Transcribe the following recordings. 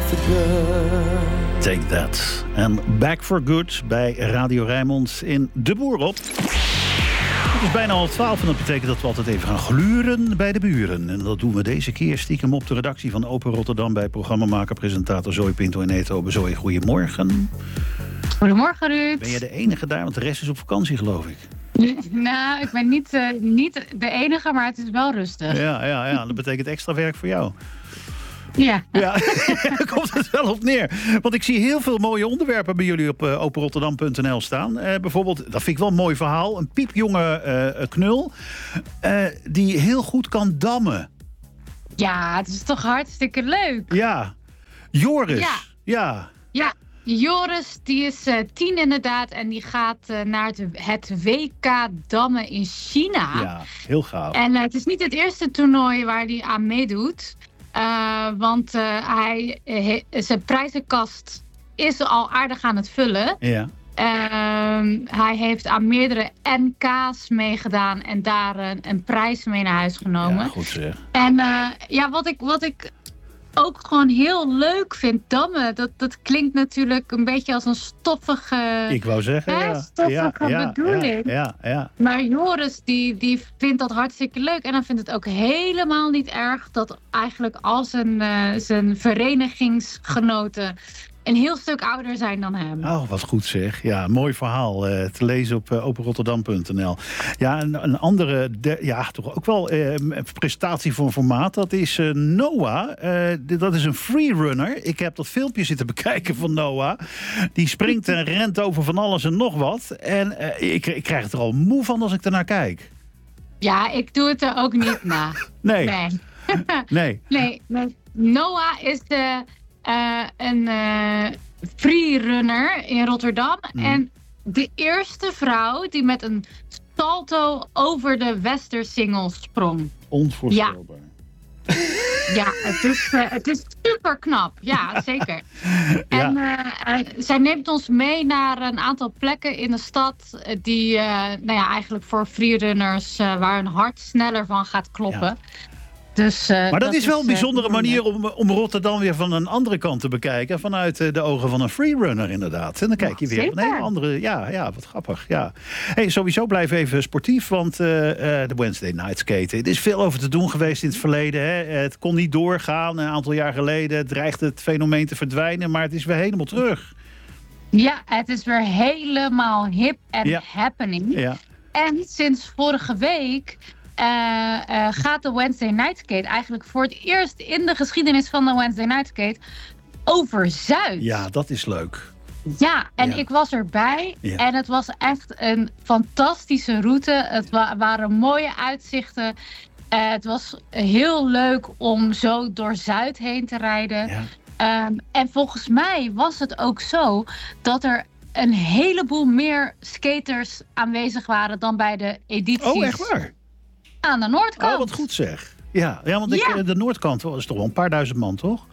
Take That. En Back for Good bij Radio Rijnmond in De Boer op. Het is bijna 12:30 en dat betekent dat we altijd even gaan gluren bij de buren. En dat doen we deze keer stiekem op de redactie van Open Rotterdam... bij programmamaker, presentator Zoe Pinto en Neto. Zoe, goedemorgen. Goedemorgen, Ruud. Ben jij de enige daar? Want de rest is op vakantie, geloof ik. Nou, ik ben niet de enige, maar het is wel rustig. Ja, dat betekent extra werk voor jou. Ja, daar komt het wel op neer. Want ik zie heel veel mooie onderwerpen bij jullie op openrotterdam.nl staan. Bijvoorbeeld, dat vind ik wel een mooi verhaal... een piepjonge knul die heel goed kan dammen. Ja, het is toch hartstikke leuk. Ja. Joris. Ja. Joris, die is 10 inderdaad en die gaat naar het WK dammen in China. Ja, heel gaaf. En het is niet het eerste toernooi waar hij aan meedoet... want zijn prijzenkast is al aardig aan het vullen. Ja. Hij heeft aan meerdere NK's meegedaan en daar een prijs mee naar huis genomen. Ja, goed zeg. En wat ik ook gewoon heel leuk vind, dammen, dat klinkt natuurlijk een beetje als een stoffige... Ik wou zeggen, stoffige bedoeling. Ja. Maar Joris, die vindt dat hartstikke leuk. En dan vindt het ook helemaal niet erg dat eigenlijk al zijn verenigingsgenoten een heel stuk ouder zijn dan hem. Oh, wat goed zeg. Ja, mooi verhaal te lezen op openrotterdam.nl. Ja, een andere, toch ook wel prestatie voor een formaat. Dat is Noah. Dat is een freerunner. Ik heb dat filmpje zitten bekijken van Noah. Die springt en rent over van alles en nog wat. En ik krijg het er al moe van als ik ernaar kijk. Ja, ik doe het er ook niet na. Nee. Noah is een freerunner in Rotterdam. En de eerste vrouw die met een salto over de Westersingel sprong. Onvoorstelbaar. Ja, het is super knap. Ja, zeker. En zij neemt ons mee naar een aantal plekken in de stad... die eigenlijk voor freerunners waar hun hart sneller van gaat kloppen... Ja. Dus, maar dat is wel een bijzondere manier om Rotterdam weer van een andere kant te bekijken. Vanuit de ogen van een freerunner inderdaad. En dan kijk je weer van een hele andere... Ja, wat grappig. Ja. Hey, sowieso blijf even sportief, want de Wednesday Night Skaten. Er is veel over te doen geweest in het verleden. Hè. Het kon niet doorgaan. Een aantal jaar geleden dreigt het fenomeen te verdwijnen. Maar het is weer helemaal terug. Ja, het is weer helemaal hip en happening. Ja. En sinds vorige week... gaat de Wednesday Night Skate eigenlijk voor het eerst in de geschiedenis van de Wednesday Night Skate over Zuid. Ja, dat is leuk. Ja, en ik was erbij en het was echt een fantastische route. Het waren mooie uitzichten. Het was heel leuk om zo door Zuid heen te rijden. Ja. En volgens mij was het ook zo dat er een heleboel meer skaters aanwezig waren dan bij de edities. Oh, echt waar? Aan de noordkant. Oh, wat goed zeg. Ja, want de noordkant is toch wel een paar duizend man, toch?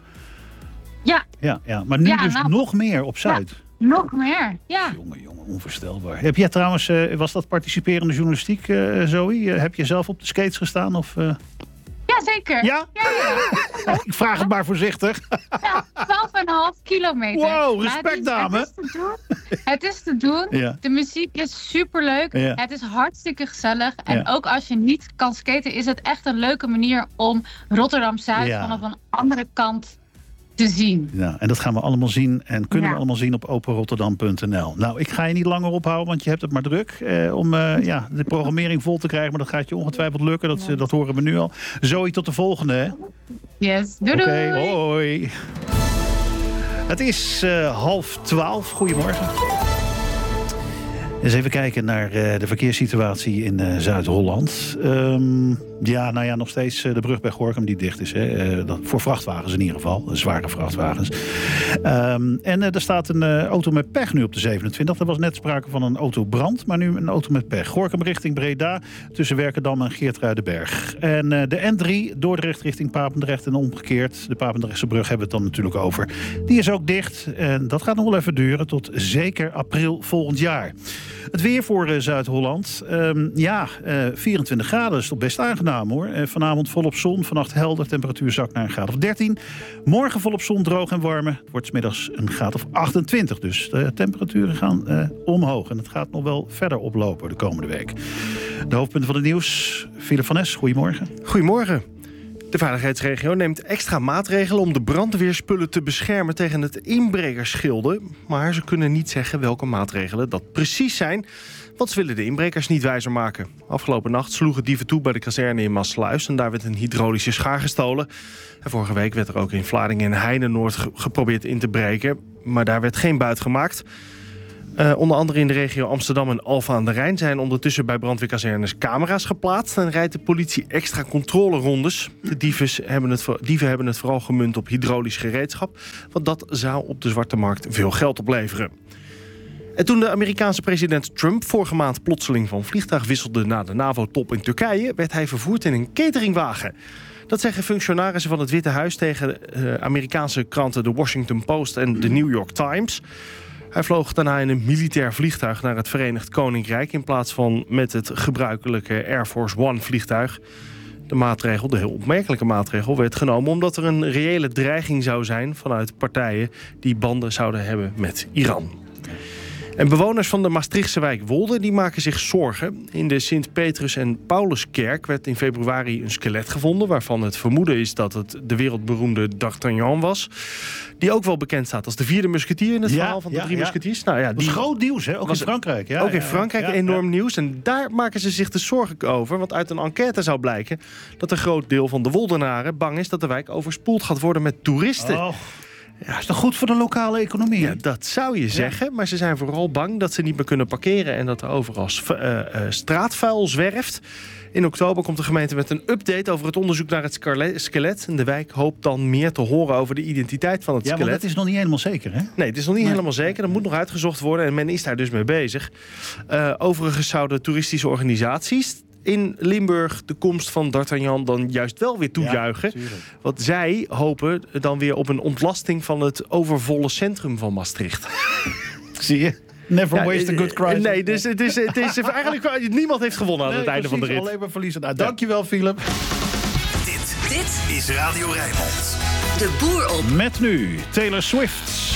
Ja. Maar nu nog meer op Zuid. Ja, nog meer, ja. Jongen, onvoorstelbaar. Heb jij trouwens, was dat participerende journalistiek, Zoe? Heb je zelf op de skates gestaan? Of, Ja, zeker. Ja? Ja. Ik vraag het maar voorzichtig. Ja, 12,5 kilometer. Wow, respect, dame. Het is te doen. Ja. De muziek is superleuk. Ja. Het is hartstikke gezellig. En ook als je niet kan skaten, is het echt een leuke manier om Rotterdam-Zuid vanaf een andere kant te zien. Ja, en dat gaan we allemaal zien en kunnen we allemaal zien op openrotterdam.nl. Nou, ik ga je niet langer ophouden, want je hebt het maar druk om de programmering vol te krijgen. Maar dat gaat je ongetwijfeld lukken, dat horen we nu al. Zoe, tot de volgende, hè? Yes, doei. Oké, hoi. Het is 11:30. Goedemorgen. Eens even kijken naar de verkeerssituatie in Zuid-Holland. Nog steeds de brug bij Gorinchem die dicht is. Hè. Voor vrachtwagens in ieder geval. Zware vrachtwagens. En er staat een auto met pech nu op de 27. Er was net sprake van een autobrand, maar nu een auto met pech. Gorinchem richting Breda tussen Werkendam en Geertruidenberg. En de N3 Dordrecht richting Papendrecht en omgekeerd. De Papendrechtse brug hebben we het dan natuurlijk over. Die is ook dicht. En dat gaat nog wel even duren tot zeker april volgend jaar. Het weer voor Zuid-Holland. 24 graden is toch best aangenomen. onaangenaam hoor. Vanavond volop zon, vannacht helder. Temperatuur zakt naar een graad of 13. Morgen volop zon, droog en warmer. Het wordt 's middags een graad of 28. Dus de temperaturen gaan omhoog. En het gaat nog wel verder oplopen de komende week. De hoofdpunten van het nieuws. Philip van Es, goedemorgen. Goedemorgen. De veiligheidsregio neemt extra maatregelen om de brandweerspullen te beschermen tegen het inbrekersschilden. Maar ze kunnen niet zeggen welke maatregelen dat precies zijn, want ze willen de inbrekers niet wijzer maken. Afgelopen nacht sloegen dieven toe bij de kazerne in Maassluis en daar werd een hydraulische schaar gestolen. En vorige week werd er ook in Vlaardingen en Heinenoord geprobeerd in te breken, maar daar werd geen buit gemaakt. Onder andere in de regio Amsterdam en Alphen aan de Rijn zijn ondertussen bij brandweerkazernes camera's geplaatst en rijdt de politie extra controlerondes. De dieven hebben het vooral gemunt op hydraulisch gereedschap, want dat zou op de zwarte markt veel geld opleveren. En toen de Amerikaanse president Trump vorige maand plotseling van vliegtuig wisselde na de NAVO-top in Turkije, werd hij vervoerd in een cateringwagen. Dat zeggen functionarissen van het Witte Huis tegen Amerikaanse kranten The Washington Post en The New York Times. Hij vloog daarna in een militair vliegtuig naar het Verenigd Koninkrijk in plaats van met het gebruikelijke Air Force One vliegtuig. De heel opmerkelijke maatregel, werd genomen omdat er een reële dreiging zou zijn vanuit partijen die banden zouden hebben met Iran. En bewoners van de Maastrichtse wijk Wolde die maken zich zorgen. In de Sint-Petrus- en Pauluskerk werd in februari een skelet gevonden, waarvan het vermoeden is dat het de wereldberoemde D'Artagnan was. Die ook wel bekend staat als de vierde musketier in het verhaal van de drie musketiers. Nou ja, dat was groot nieuws, hè? Ook in Frankrijk. Ook in Frankrijk enorm nieuws. En daar maken ze zich de zorgen over. Want uit een enquête zou blijken dat een groot deel van de Woldenaren bang is dat de wijk overspoeld gaat worden met toeristen. Oh. Ja, is toch goed voor de lokale economie? Ja, dat zou je zeggen, maar ze zijn vooral bang dat ze niet meer kunnen parkeren en dat er overal straatvuil zwerft. In oktober komt de gemeente met een update over het onderzoek naar het skelet. En de wijk hoopt dan meer te horen over de identiteit van het skelet. Ja, maar dat is nog niet helemaal zeker, hè? Nee, het is nog niet helemaal zeker. Dat moet nog uitgezocht worden en men is daar dus mee bezig. Overigens zouden toeristische organisaties in Limburg de komst van D'Artagnan dan juist wel weer toejuichen. Ja, want zij hopen dan weer op een ontlasting van het overvolle centrum van Maastricht. Zie je? Never waste a good crisis. Nee, dus het is eigenlijk niemand heeft gewonnen aan het einde van de rit. Alleen maar verliezen. Nou, dankjewel, Philip. Dit is Radio Rijnmond. De Boer op. Met nu Taylor Swift.